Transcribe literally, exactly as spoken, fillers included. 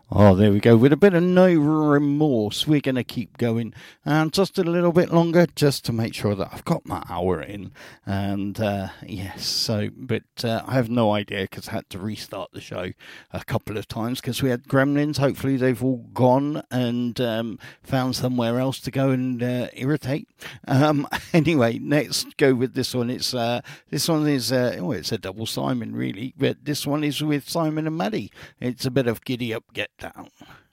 Oh, there we go. With a bit of no remorse, we're going to keep going and just a little bit longer just to make sure that I've got my hour in. And uh, yes, so, but uh, I have no idea because I had to restart the show a couple of times because we had gremlins. Hopefully, they've all gone and um, found somewhere else to go and uh, irritate. Um, anyway, let's go with this one. It's uh, this one is uh, oh, it's a double Simon, really, but this one is with Simon and Maddie. It's a bit of Giddy Up, Get Down.